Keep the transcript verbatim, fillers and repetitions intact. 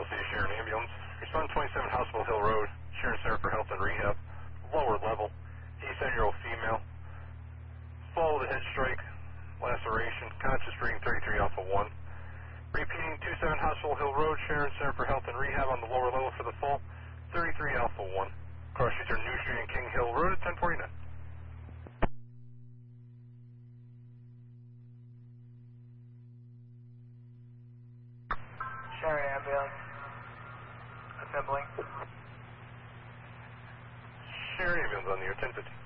L C Sharon Ambulance. Respond twenty-seven Hospital Hill Road, Sharon Center for Health and Rehab. Lower level, eighty-seven-year-old female. Fall with a head strike, laceration, conscious reading thirty-three alpha one. Repeating twenty-seven Hospital Hill Road, Sharon Center for Health and Rehab on the lower level for the fall, thirty-three alpha one. Cross streets are New Street and King Hill Road at ten forty-nine. Sharon Ambulance. Assembling. Sharon Ambulance on the air, ten fifty.